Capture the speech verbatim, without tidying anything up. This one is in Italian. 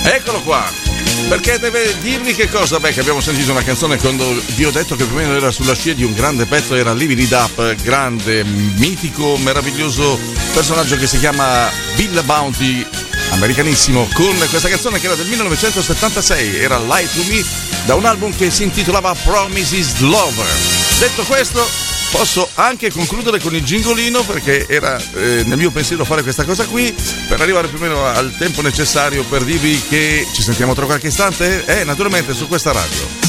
Eccolo qua. Perché deve dirmi che cosa? Beh, che abbiamo sentito una canzone quando vi ho detto che più o meno era sulla scia di un grande pezzo, era Living It Up, grande, mitico, meraviglioso personaggio che si chiama Bill Bounty, americanissimo, con questa canzone che era del millenovecentosettantasei, era Lie to Me, da un album che si intitolava Promises Lover. Detto questo, posso anche concludere con il gingolino, perché era eh, nel mio pensiero fare questa cosa qui per arrivare più o meno al tempo necessario per dirvi che ci sentiamo tra qualche istante, eh, naturalmente su questa radio.